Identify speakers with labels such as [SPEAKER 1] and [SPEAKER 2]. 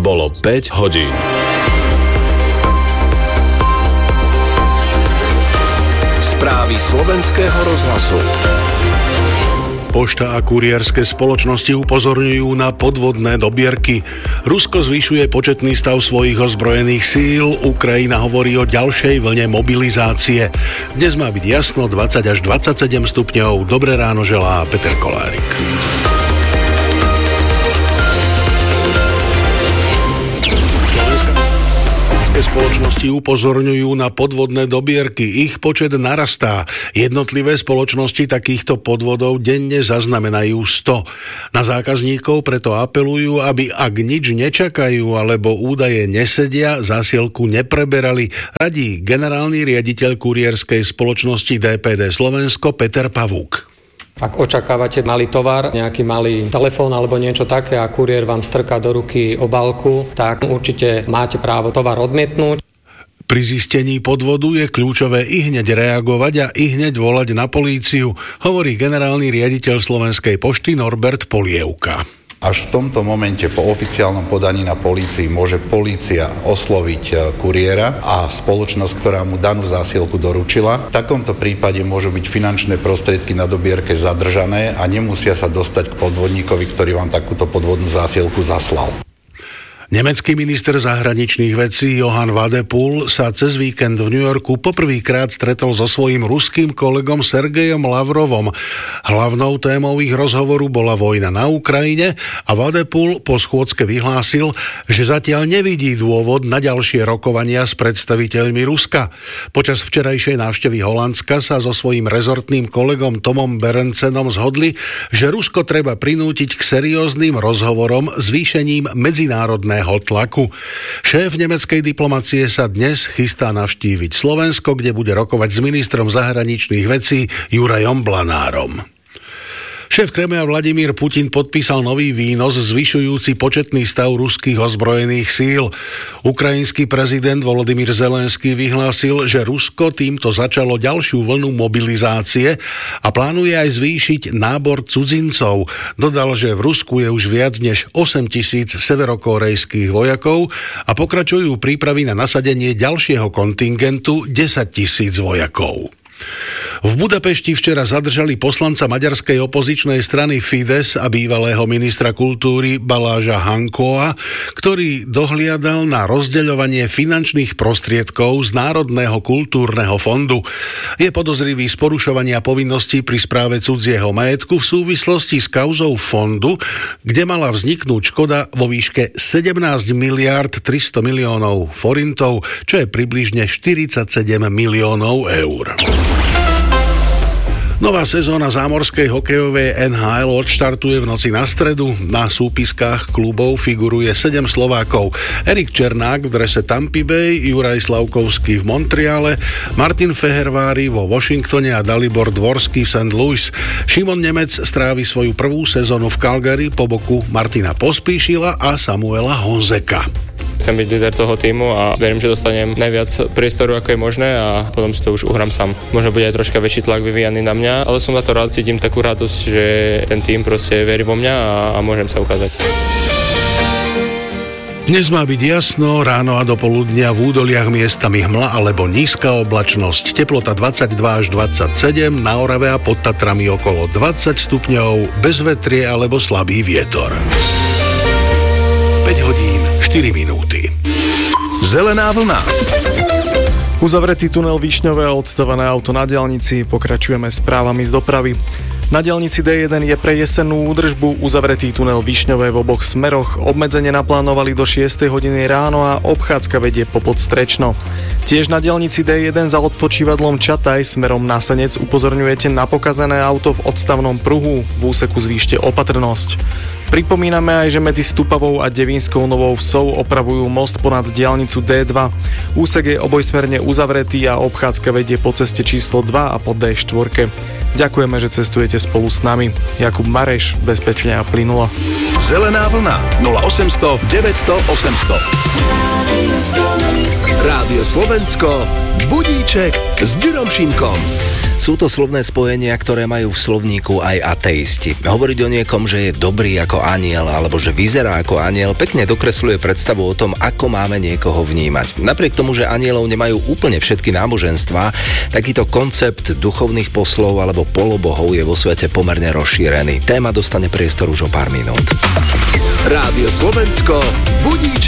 [SPEAKER 1] Bolo 5 hodín. Správy slovenského rozhlasu.
[SPEAKER 2] Pošta a kurierské spoločnosti upozorňujú na podvodné dobierky. Rusko zvyšuje početný stav svojich ozbrojených síl, Ukrajina hovorí o ďalšej vlne mobilizácie. Dnes má byť jasno, 20 až 27 stupňov. Dobré ráno želá Peter Kolárik. Spoločnosti upozorňujú na podvodné dobierky. Ich počet narastá. Jednotlivé spoločnosti takýchto podvodov denne zaznamenajú 100. Na zákazníkov preto apelujú, aby ak nič nečakajú alebo údaje nesedia, zásielku nepreberali. Radí generálny riaditeľ kurierskej spoločnosti DPD Slovensko Peter Pavúk.
[SPEAKER 3] Ak očakávate malý tovar, nejaký malý telefón alebo niečo také a kuriér vám strká do ruky obálku, tak určite máte právo tovar odmietnúť.
[SPEAKER 2] Pri zistení podvodu je kľúčové ihneď reagovať a ihneď volať na políciu, hovorí generálny riaditeľ Slovenskej pošty Norbert Polievka.
[SPEAKER 4] Až v tomto momente po oficiálnom podaní na polícii môže polícia osloviť kuriéra a spoločnosť, ktorá mu danú zásielku doručila. V takomto prípade môžu byť finančné prostriedky na dobierke zadržané a nemusia sa dostať k podvodníkovi, ktorý vám takúto podvodnú zásielku zaslal.
[SPEAKER 2] Nemecký minister zahraničných vecí Johann Wadephul sa cez víkend v New Yorku poprvýkrát stretol so svojím ruským kolegom Sergejom Lavrovom. Hlavnou témou ich rozhovoru bola vojna na Ukrajine a Wadephul po schôdzke vyhlásil, že zatiaľ nevidí dôvod na ďalšie rokovania s predstaviteľmi Ruska. Počas včerajšej návštevy Holandska sa so svojím rezortným kolegom Tomom Berencenom zhodli, že Rusko treba prinútiť k serióznym rozhovorom zvýšením medzinárodného tlaku. Šéf nemeckej diplomacie sa dnes chystá navštíviť Slovensko, kde bude rokovať s ministrom zahraničných vecí Jurajom Blanárom. Šéf Kremľa Vladimír Putin podpísal nový výnos zvyšujúci početný stav ruských ozbrojených síl. Ukrajinský prezident Volodymyr Zelenský vyhlásil, že Rusko týmto začalo ďalšiu vlnu mobilizácie a plánuje aj zvýšiť nábor cudzincov. Dodal, že v Rusku je už viac než 8 000 severokórejských vojakov a pokračujú prípravy na nasadenie ďalšieho kontingentu 10 000 vojakov. V Budapešti včera zadržali poslanca maďarskej opozičnej strany Fidesz a bývalého ministra kultúry Baláža Hankoa, ktorý dohliadal na rozdeľovanie finančných prostriedkov z Národného kultúrneho fondu. Je podozrivý z porušovania povinností pri správe cudzieho majetku v súvislosti s kauzou fondu, kde mala vzniknúť škoda vo výške 17 miliárd 300 miliónov forintov, čo je približne 47 miliónov eur. Nová sezóna zámorskej hokejovej NHL odštartuje v noci na stredu. Na súpiskách klubov figuruje 7 Slovákov. Erik Černák v drese Tampa Bay, Juraj Slavkovský v Montreale, Martin Fehervári vo Washingtone a Dalibor Dvorský v St. Louis. Šimon Nemec strávi svoju prvú sezónu v Calgary po boku Martina Pospíšila a Samuela Honzeka.
[SPEAKER 5] Chcem byť líder toho týmu a verím, že dostanem najviac priestoru, ako je možné a potom si to už uhrám sám. Možno bude aj troška väčší tlak vyvíjaný na mňa, ale som za to rád, cítim takú radosť, že ten tým proste verí vo mňa a môžem sa ukázať.
[SPEAKER 2] Dnes má byť jasno, ráno a do poludnia v údoliach miestami hmla alebo nízka oblačnosť. Teplota 22 až 27, na Orave a pod Tatrami okolo 20 stupňov, bez vetrie alebo slabý vietor. 5 hodín, 4 minúty.
[SPEAKER 1] Zelená vlna.
[SPEAKER 6] Uzavretý tunel Višňové a odstavané auto na diaľnici. Pokračujeme správami z dopravy. Na diaľnici D1 je pre jesennú údržbu uzavretý tunel Višňové v oboch smeroch. Obmedzenie naplánovali do 6 hodiny ráno a obchádzka vedie po Podstrečno. Tiež na diaľnici D1 za odpočívadlom Čataj smerom na Senec upozorňujete na pokazené auto v odstavnom pruhu. V úseku zvýšte opatrnosť. Pripomíname aj, že medzi Stupavou a Devínskou Novou Vsou opravujú most ponad diaľnicu D2. Úsek je obojsmerne uzavretý a obchádzka vedie po ceste číslo 2 a po D4. Ďakujeme, že cestujete spolu s nami. Jakub Mareš, bezpečne a plynulo.
[SPEAKER 1] Zelená vlna 0800 900 800. Rádio Slovensko, budíček s Ďurom Šimkom.
[SPEAKER 7] Sú to slovné spojenia, ktoré majú v slovníku aj ateisti. Hovoriť o niekom, že je dobrý ako anjel alebo že vyzerá ako anjel, pekne dokresľuje predstavu o tom, ako máme niekoho vnímať. Napriek tomu, že anjelov nemajú úplne všetky náboženstvá, takýto koncept duchovných poslov alebo polobohov je vo svete pomerne rozšírený. Téma dostane priestor už o pár minút.
[SPEAKER 1] Rádio Slovensko budí